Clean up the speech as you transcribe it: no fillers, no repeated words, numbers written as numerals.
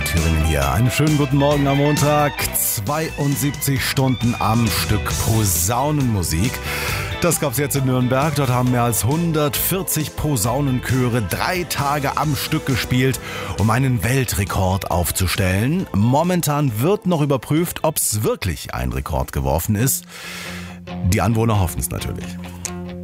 Thüringen hier. Einen schönen guten Morgen am Montag. 72 Stunden am Stück Posaunenmusik. Das gab's jetzt in Nürnberg. Dort haben mehr als 140 Posaunenchöre 3 Tage am Stück gespielt, um einen Weltrekord aufzustellen. Momentan wird noch überprüft, ob's wirklich ein Rekord geworfen ist. Die Anwohner hoffen es natürlich.